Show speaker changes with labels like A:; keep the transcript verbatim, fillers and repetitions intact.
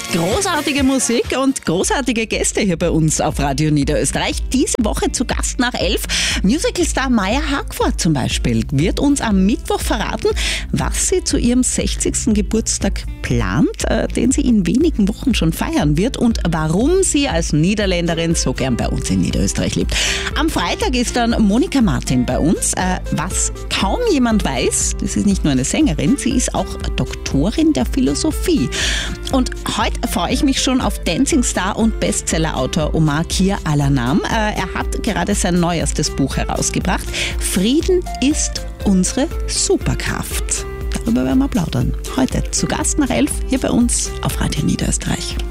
A: Großartige Musik und großartige Gäste hier bei uns auf Radio Niederösterreich. Diese Woche zu Gast nach elf. Musicalstar Maya Hagford zum Beispiel wird uns am Mittwoch verraten, was sie zu ihrem sechzigsten Geburtstag plant, äh, den sie in wenigen Wochen schon feiern wird und warum sie als Niederländerin so gern bei uns in Niederösterreich lebt. Am Freitag ist dann Monika Martin bei uns. Äh, was kaum jemand weiß, das ist nicht nur eine Sängerin, sie ist auch Doktorin der Philosophie. Und heute freue ich mich schon auf Dancing Star und Bestsellerautor Omar Kia Alanam. Äh, er hat gerade sein neuestes Buch herausgebracht. Frieden ist unsere Superkraft. Darüber werden wir plaudern. Heute zu Gast nach elf hier bei uns auf Radio Niederösterreich.